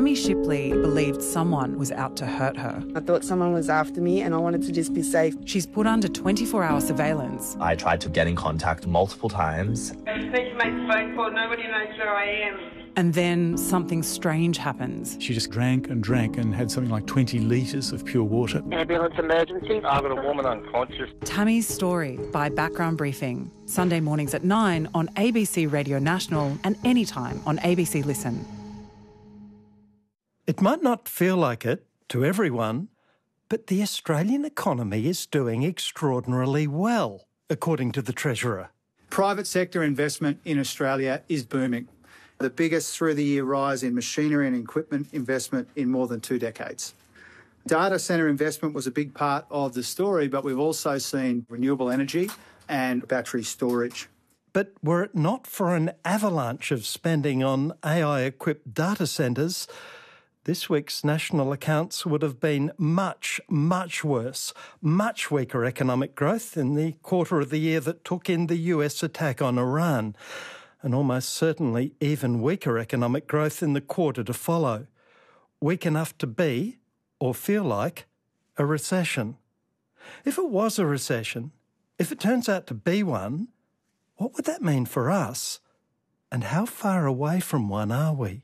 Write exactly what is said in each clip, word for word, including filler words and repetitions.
Tammy Shipley believed someone was out to hurt her. I thought someone was after me and I wanted to just be safe. She's put under twenty-four hour surveillance. I tried to get in contact multiple times. I just need to make a phone call. Nobody knows where I am. And then something strange happens. She just drank and drank and had something like twenty litres of pure water. Ambulance emergency. I've got a woman unconscious. Tammy's Story by Background Briefing. Sunday mornings at nine on A B C Radio National and anytime on A B C Listen. It might not feel like it to everyone, but the Australian economy is doing extraordinarily well, according to the Treasurer. Private sector investment in Australia is booming. The biggest through-the-year rise in machinery and equipment investment in more than two decades. Data centre investment was a big part of the story, but we've also seen renewable energy and battery storage. But were it not for an avalanche of spending on A I-equipped data centres, this week's national accounts would have been much, much worse, much weaker economic growth in the quarter of the year that took in the U S attack on Iran, and almost certainly even weaker economic growth in the quarter to follow. Weak enough to be, or feel like, a recession. If it was a recession, if it turns out to be one, what would that mean for us? And how far away from one are we?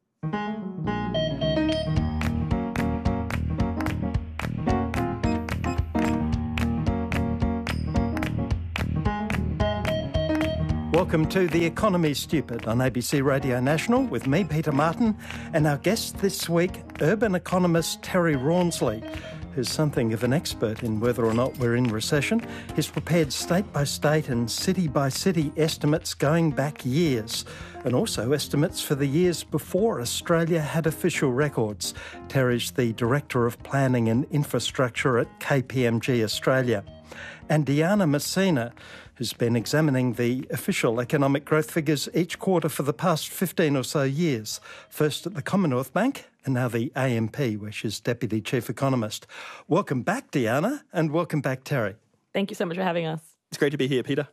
Welcome to The Economy Stupid on A B C Radio National with me, Peter Martin, and our guest this week, urban economist Terry Rawnsley, who's something of an expert in whether or not we're in recession. He's prepared state-by-state and city-by-city estimates going back years, and also estimates for the years before Australia had official records. Terry's the Director of Planning and Infrastructure at K P M G Australia. And Diana Messina, who's been examining the official economic growth figures each quarter for the past fifteen or so years, first at the Commonwealth Bank and now the A M P, where she's Deputy Chief Economist. Welcome back, Diana, and welcome back, Terry. Thank you so much for having us. It's great to be here, Peter.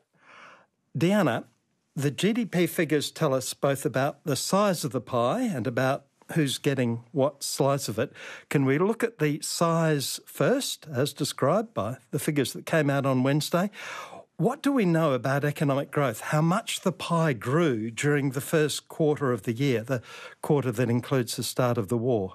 Diana, the G D P figures tell us both about the size of the pie and about who's getting what slice of it. Can we look at the size first, as described by the figures that came out on Wednesday? What do we know about economic growth? How much the pie grew during the first quarter of the year, the quarter that includes the start of the war?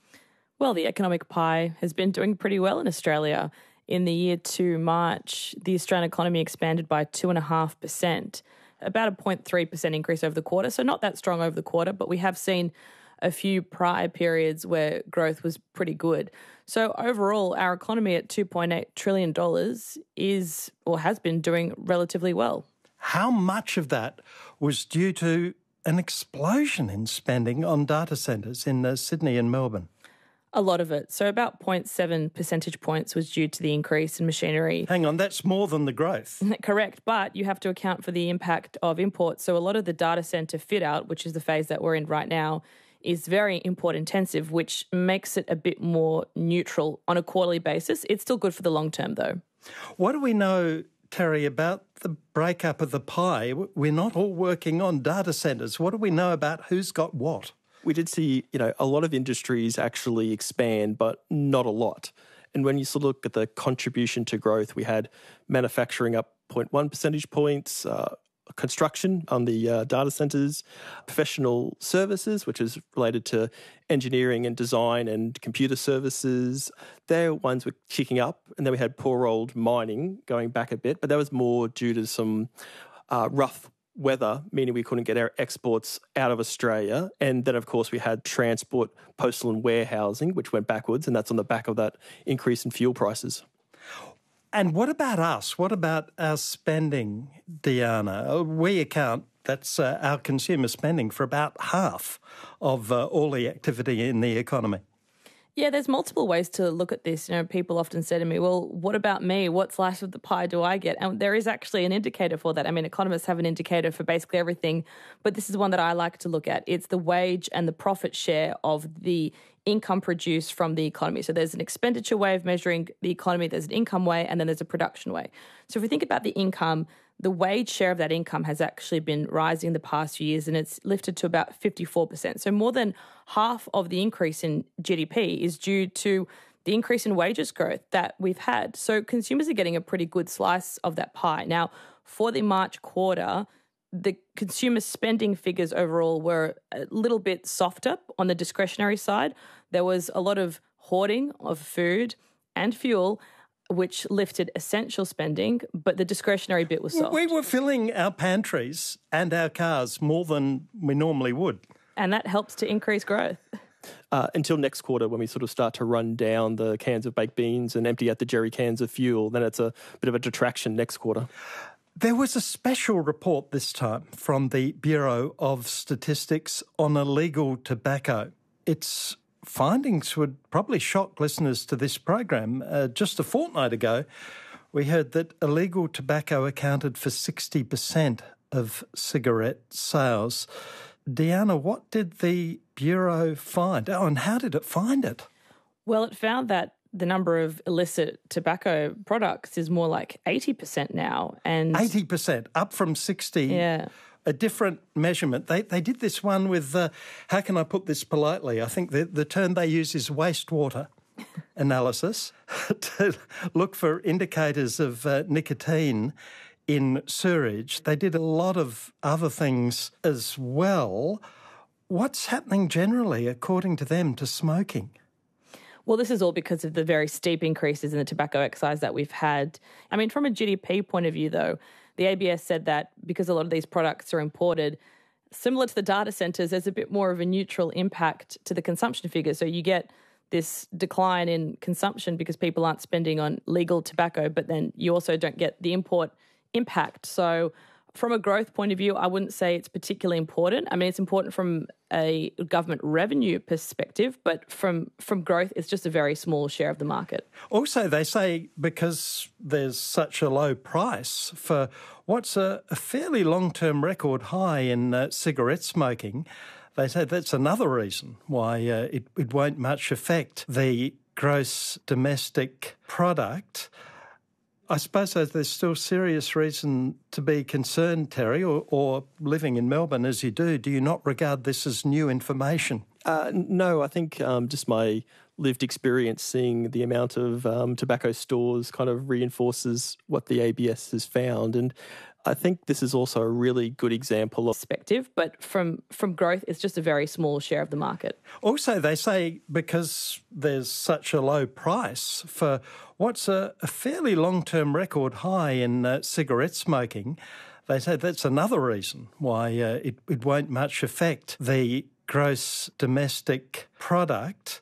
Well, the economic pie has been doing pretty well in Australia. In the year to March, the Australian economy expanded by two point five percent, about a zero point three percent increase over the quarter, so not that strong over the quarter, but we have seen a few prior periods where growth was pretty good. So overall, our economy at two point eight trillion dollars is, or has been, doing relatively well. How much of that was due to an explosion in spending on data centres in uh, Sydney and Melbourne? A lot of it. So about zero point seven percentage points was due to the increase in machinery. Hang on, that's more than the growth. Correct, but you have to account for the impact of imports. So a lot of the data centre fit-out, which is the phase that we're in right now, is very import intensive, which makes it a bit more neutral on a quarterly basis. It's still good for the long term, though. What do we know, Terry, about the breakup of the pie? We're not all working on data centres. What do we know about who's got what? We did see, you know, a lot of industries actually expand, but not a lot. And when you sort of look at the contribution to growth, we had manufacturing up zero point one percentage points, uh, construction on the uh, data centres, professional services, which is related to engineering and design and computer services. They're ones were kicking up. And then we had poor old mining going back a bit, but that was more due to some uh, rough weather, meaning we couldn't get our exports out of Australia. And then, of course, we had transport, postal and warehousing, which went backwards, and that's on the back of that increase in fuel prices. And what about us? What about our spending, Diana? We account, that's uh, our consumer spending, for about half of uh, all the activity in the economy. Yeah, there's multiple ways to look at this. You know, people often say to me, well, what about me? What slice of the pie do I get? And there is actually an indicator for that. I mean, economists have an indicator for basically everything, but this is one that I like to look at. It's the wage and the profit share of the income produced from the economy. So there's an expenditure way of measuring the economy, there's an income way, and then there's a production way. So if we think about the income, the wage share of that income has actually been rising the past few years, and it's lifted to about fifty-four percent. So more than half of the increase in G D P is due to the increase in wages growth that we've had. So consumers are getting a pretty good slice of that pie. Now, for the March quarter, the consumer spending figures overall were a little bit softer on the discretionary side. There was a lot of hoarding of food and fuel, which lifted essential spending, but the discretionary bit was soft. We were filling our pantries and our cars more than we normally would. And that helps to increase growth. Uh, until next quarter, when we sort of start to run down the cans of baked beans and empty out the jerry cans of fuel, then it's a bit of a detraction next quarter. There was a special report this time from the Bureau of Statistics on illegal tobacco. Its findings would probably shock listeners to this program. Uh, just a fortnight ago, we heard that illegal tobacco accounted for sixty percent of cigarette sales. Deanna, what did the Bureau find? Oh, and how did it find it? Well, it found that the number of illicit tobacco products is more like eighty percent now. And eighty percent, up from sixty. Yeah. A different measurement. They they did this one with, uh, how can I put this politely? I think the, the term they use is wastewater analysis to look for indicators of uh, nicotine in sewerage. They did a lot of other things as well. What's happening generally, according to them, to smoking? Well, this is all because of the very steep increases in the tobacco excise that we've had. I mean, from a G D P point of view, though, the A B S said that because a lot of these products are imported, similar to the data centres, there's a bit more of a neutral impact to the consumption figure. So you get this decline in consumption because people aren't spending on legal tobacco, but then you also don't get the import impact. So from a growth point of view, I wouldn't say it's particularly important. I mean, it's important from a government revenue perspective, but from, from growth, it's just a very small share of the market. Also, they say because there's such a low price for what's a, a fairly long-term record high in uh, cigarette smoking, they say that's another reason why uh, it, it won't much affect the gross domestic product. I suppose there's still serious reason to be concerned, Terry, or, or living in Melbourne as you do. Do you not regard this as new information? Uh, no, I think um, just my lived experience seeing the amount of um, tobacco stores kind of reinforces what the A B S has found. And I think this is also a really good example of perspective, but from, from growth, it's just a very small share of the market. Also, they say because there's such a low price for what's a, a fairly long-term record high in uh, cigarette smoking, they say that's another reason why uh, it, it won't much affect the gross domestic product.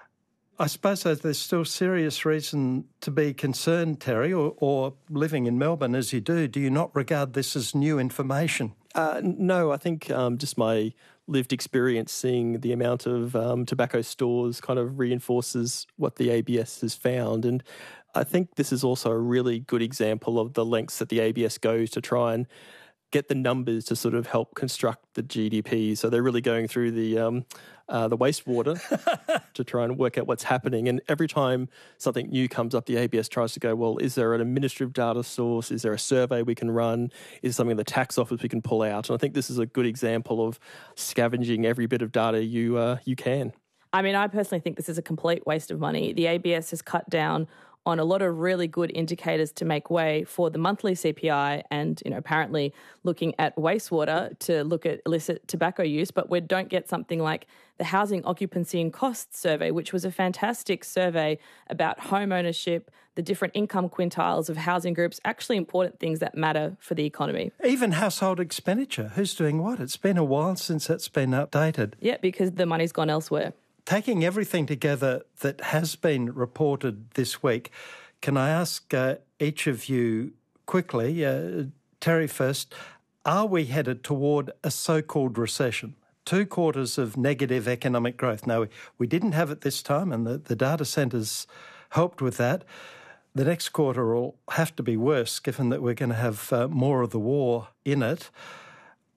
I suppose there's still serious reason to be concerned, Terry, or, or living in Melbourne as you do. Do you not regard this as new information? Uh, no, I think um, just my lived experience seeing the amount of um, tobacco stores kind of reinforces what the A B S has found. And I think this is also a really good example of the lengths that the A B S goes to try and get the numbers to sort of help construct the G D P. So they're really going through the um, uh, the wastewater to try and work out what's happening. And every time something new comes up, the A B S tries to go, well, is there an administrative data source? Is there a survey we can run? Is something in the tax office we can pull out? And I think this is a good example of scavenging every bit of data you uh, you can. I mean, I personally think this is a complete waste of money. The A B S has cut down on a lot of really good indicators to make way for the monthly C P I and, you know, apparently looking at wastewater to look at illicit tobacco use, but we don't get something like the Housing Occupancy and Costs Survey, which was a fantastic survey about home ownership, the different income quintiles of housing groups, actually important things that matter for the economy. Even household expenditure. Who's doing what? It's been a while since that's been updated. Yeah, because the money's gone elsewhere. Taking everything together that has been reported this week, can I ask uh, each of you quickly, uh, Terry first, are we headed toward a so-called recession? Two quarters of negative economic growth. Now, we didn't have it this time, and the, the data centres helped with that. The next quarter will have to be worse, given that we're going to have uh, more of the war in it.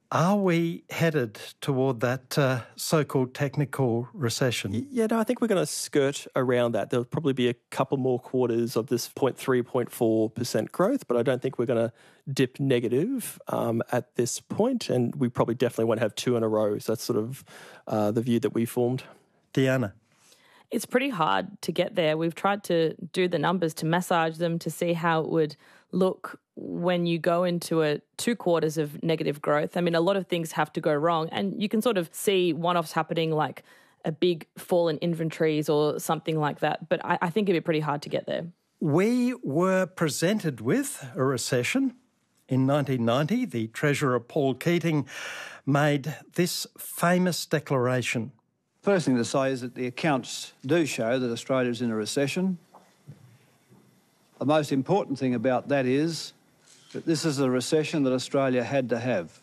Are we headed toward that uh, so-called technical recession? Yeah, no, I think we're going to skirt around that. There'll probably be a couple more quarters of this zero point three, zero point four percent growth, but I don't think we're going to dip negative um, at this point, and we probably definitely won't have two in a row. So that's sort of uh, the view that we formed. Deanna? It's pretty hard to get there. We've tried to do the numbers, to massage them, to see how it would look when you go into a two quarters of negative growth. I mean, a lot of things have to go wrong, and you can sort of see one-offs happening, like a big fall in inventories or something like that. But I, I think it'd be pretty hard to get there. We were presented with a recession. In nineteen ninety, the Treasurer Paul Keating made this famous declaration. First thing to say is that the accounts do show that Australia is in a recession. The most important thing about that is that this is a recession that Australia had to have.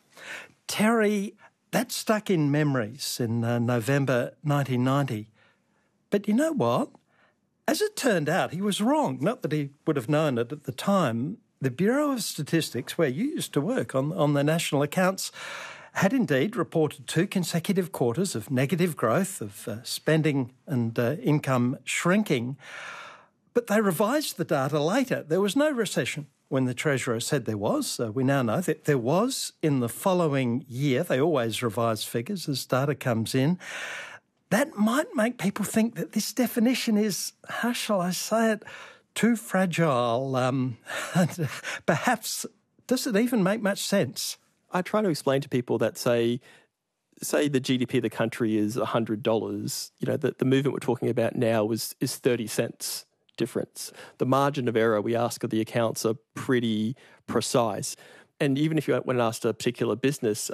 Terry, that stuck in memories in uh, November nineteen ninety. But you know what? As it turned out, he was wrong. Not that he would have known it at the time. The Bureau of Statistics, where you used to work on, on the national accounts, had indeed reported two consecutive quarters of negative growth, of uh, spending and uh, income shrinking. But they revised the data later. There was no recession when the Treasurer said there was. Uh, we now know that there was in the following year. They always revise figures as data comes in. That might make people think that this definition is, how shall I say it, too fragile. Um, and perhaps, does it even make much sense? I try to explain to people that say, say the G D P of the country is one hundred dollars, you know, the, the movement we're talking about now is, is thirty cents difference. The margin of error we ask of the accounts are pretty precise. And even if you went and asked a particular business,